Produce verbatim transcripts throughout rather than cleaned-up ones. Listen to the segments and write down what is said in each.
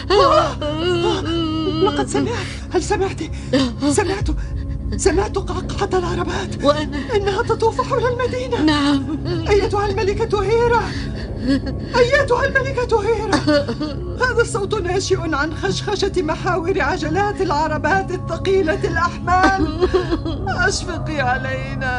لقد سمعت. هل سمعت؟ سمعت سمعت قعقعة العربات، وأنا إنها تطوف حول المدينة. نعم. أيتها الملكة هيرا، أيتها الملكة هيرا، هذا الصوت ناشئ عن خشخشة محاور عجلات العربات الثقيلة الأحمال. أشفقي علينا،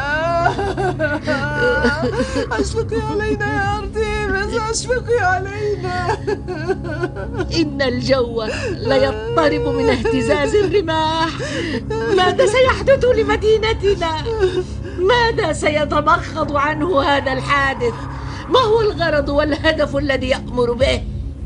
أشفقي علينا يا أرتيمس، أشفقي علينا. إن الجو ليضطرب من اهتزاز الرماح. ماذا سيحدث لمدينتنا؟ ماذا سيتمخض عنه هذا الحادث؟ ما هو الغرض والهدف الذي يأمر به؟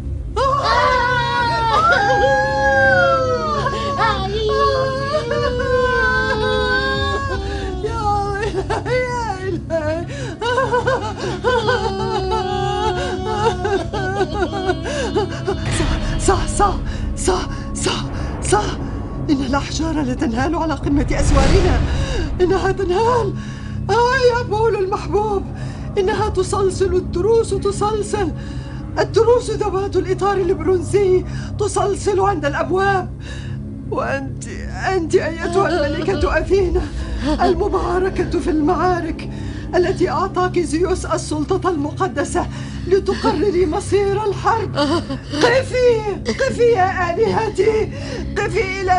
صح صح صح صح صح إن الأحجار لتنهال على قمة أسوارنا. إنها تنهال. آه يا بول المحبوب، إنها تصلصل. التروس تصلصل، التروس ذوات الإطار البرونزي تصلصل عند الأبواب. وأنت أنت أيتها الملكة أثينا المباركة في المعارك، التي أعطاك زيوس السلطة المقدسة لتقرري مصير الحرب. قفي قفي يا آلهتي، قفي إلى